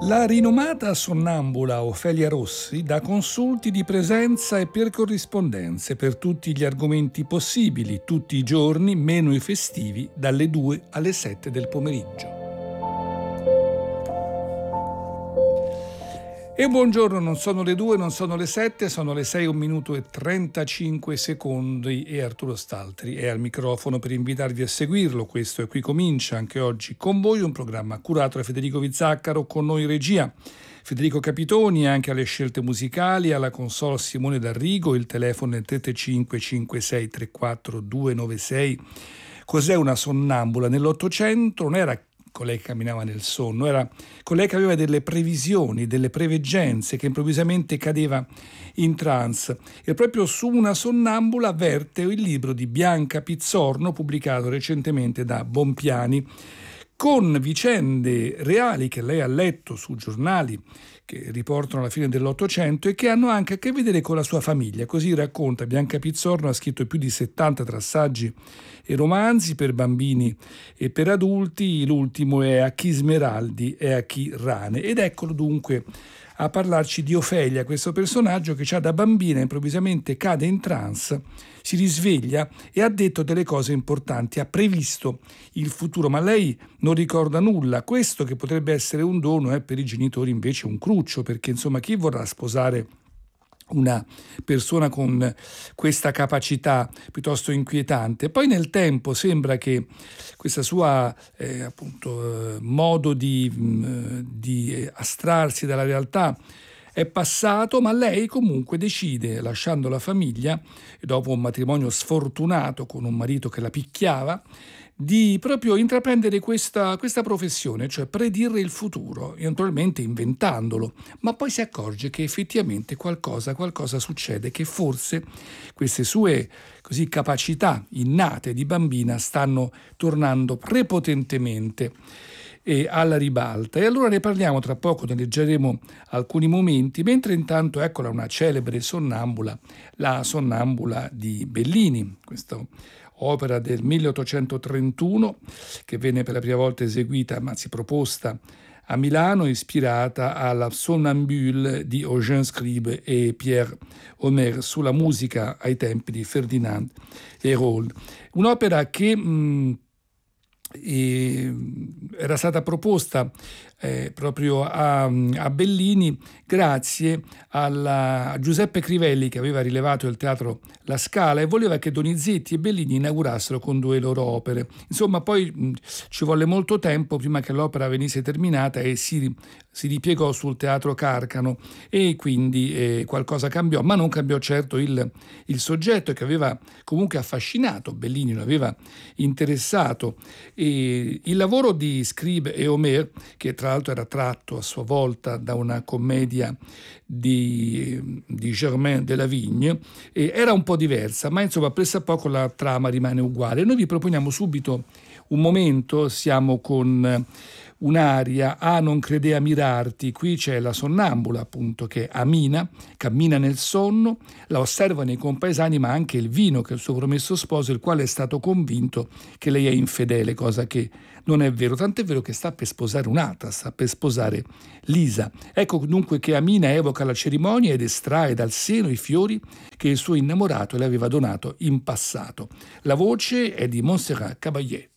La rinomata sonnambula Ofelia Rossi dà consulti di presenza e per corrispondenze per tutti gli argomenti possibili, tutti i giorni, meno i festivi, dalle 2 alle 7 del pomeriggio. E buongiorno, non sono le 2, non sono le 7, sono le 6, 1 minuto e 35 secondi e Arturo Staltri è al microfono per invitarvi a seguirlo. Questo è Qui Comincia, anche oggi con voi, un programma curato da Federico Vizzaccaro, con noi in regia Federico Capitoni, anche alle scelte musicali, alla console Simone D'Arrigo, il telefono è 335 56 34 296. Cos'è una sonnambula? Nell'Ottocento non era colei che camminava nel sonno, era colei che aveva delle previsioni, delle preveggenze, che improvvisamente cadeva in trance. E proprio su una sonnambula verte il libro di Bianca Pizzorno, pubblicato recentemente da Bompiani, con vicende reali che lei ha letto su giornali che riportano la fine dell'Ottocento e che hanno anche a che vedere con la sua famiglia. Così racconta Bianca Pizzorno, ha scritto più di 70 tra saggi e romanzi per bambini e per adulti. L'ultimo è A chi smeraldi e a chi rane. Ed eccolo dunque a parlarci di Ofelia, questo personaggio che già da bambina improvvisamente cade in trance, si risveglia e ha detto delle cose importanti, ha previsto il futuro, ma lei non ricorda nulla. Questo, che potrebbe essere un dono, è per i genitori invece un cruccio, perché insomma chi vorrà sposare una persona con questa capacità piuttosto inquietante? Poi nel tempo sembra che questa sua modo di astrarsi dalla realtà è passato, ma lei comunque decide, lasciando la famiglia e dopo un matrimonio sfortunato con un marito che la picchiava, di proprio intraprendere questa professione, cioè predire il futuro, naturalmente inventandolo, ma poi si accorge che effettivamente qualcosa succede, che forse queste sue così capacità innate di bambina stanno tornando prepotentemente e alla ribalta. E allora ne parliamo tra poco, ne leggeremo alcuni momenti, mentre intanto eccola una celebre sonnambula, la sonnambula di Bellini, questo opera del 1831 che venne per la prima volta eseguita, anzi proposta a Milano, ispirata alla Somnambule di Eugène Scribe e Pierre Homer, sulla musica ai tempi di Ferdinand Hérold. Un'opera che era stata proposta proprio a Bellini grazie a Giuseppe Crivelli, che aveva rilevato il teatro La Scala e voleva che Donizetti e Bellini inaugurassero con 2 loro opere. Insomma, poi ci volle molto tempo prima che l'opera venisse terminata e si ripiegò sul teatro Carcano, e quindi qualcosa cambiò, ma non cambiò certo il soggetto, che aveva comunque affascinato Bellini, lo aveva interessato. E il lavoro di Scribe e Homer, che tra l'altro era tratto a sua volta da una commedia di Germain de la Vigne, era un po' diversa, ma insomma pressappoco la trama rimane uguale. Noi vi proponiamo subito un momento, siamo con un'aria, non credea mirarti. Qui c'è la sonnambula, appunto, che Amina cammina nel sonno, la osservano i compaesani, ma anche il vino, che è il suo promesso sposo, il quale è stato convinto che lei è infedele, cosa che non è vero, tant'è vero che sta per sposare un'altra, sta per sposare Lisa. Ecco dunque che Amina evoca la cerimonia ed estrae dal seno i fiori che il suo innamorato le aveva donato in passato. La voce è di Montserrat Caballé.